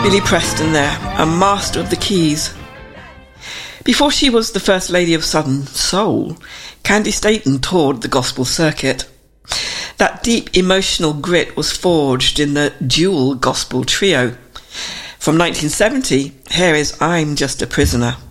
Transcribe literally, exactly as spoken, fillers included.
Billy Preston there, a master of the keys. Before she was the First Lady of Southern Soul, Candy Staton toured the gospel circuit. That deep emotional grit was forged in the dual gospel trio. From nineteen seventy, here is I'm Just a Prisoner.